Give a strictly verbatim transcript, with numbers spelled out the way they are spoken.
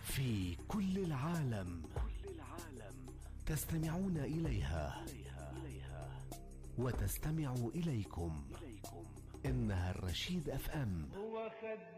في كل العالم تستمعون إليها وتستمع إليكم. إنها الرشيد أف أم.